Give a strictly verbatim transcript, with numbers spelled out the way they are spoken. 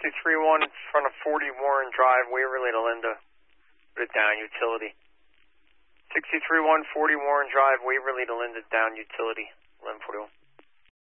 sixty-three one in front of forty Warren Drive, Waverly to Linda. Put it down, utility. sixty-three one, forty Warren Drive, Waverly to Linda, down utility, eleven forty-one.